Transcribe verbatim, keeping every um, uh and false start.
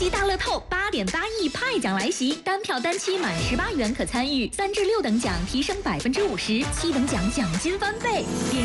级大乐透八点八亿派奖来袭，单票单期满十八元可参与，三至六等奖提升百分之五十，七等奖奖金翻倍。